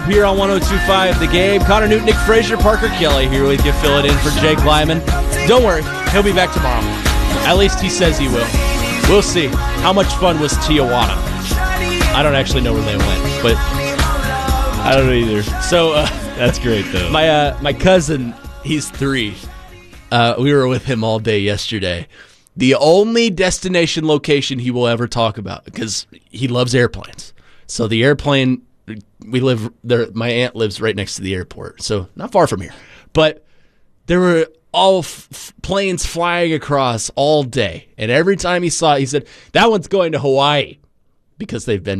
here on 102.5 The Game. Connor Newton, Nick Frazier, Parker Kelly here with you, filling in for Jake Lyman. Don't worry, he'll be back tomorrow. At least he says he will. We'll see. How much fun was Tijuana? I don't actually know where they went, but I don't know either. So that's great though. My cousin, he's 3. We were with him all day yesterday. The only destination location he will ever talk about, because he loves airplanes. So the airplane, we live there. My aunt lives right next to the airport, so not far from here. But there were all planes flying across all day, and every time he saw it, he said, "That one's going to Hawaii," because they've been